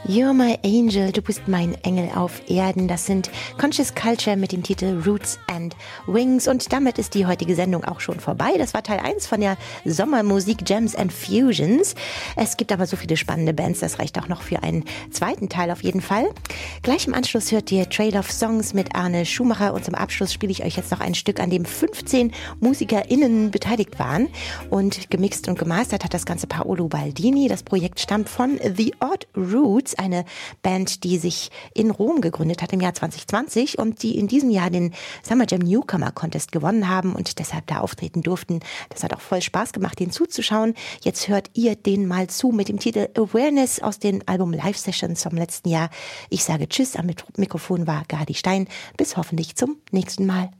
You're my angel, du bist mein Engel auf Erden. Das sind Conscious Culture mit dem Titel Roots and Wings. Und damit ist die heutige Sendung auch schon vorbei. Das war Teil 1 von der Sommermusik Gems and Fusions. Es gibt aber so viele spannende Bands, das reicht auch noch für einen zweiten Teil auf jeden Fall. Gleich im Anschluss hört ihr Trail of Songs mit Arne Schumacher und zum Abschluss spiele ich euch jetzt noch ein Stück, an dem 15 MusikerInnen beteiligt waren. Und gemixt und gemastert hat das Ganze Paolo Baldini. Das Projekt stammt von The Odd Roots, eine Band, die sich in Rom gegründet hat im Jahr 2020 und die in diesem Jahr den Summer Jam Newcomer Contest gewonnen haben und deshalb da auftreten durften. Das hat auch voll Spaß gemacht, denen zuzuschauen. Jetzt hört ihr den mal zu mit dem Titel Awareness aus dem Album Live Sessions vom letzten Jahr. Ich sage Tschüss, am Mikrofon war Gadi Stein. Bis hoffentlich zum nächsten Mal.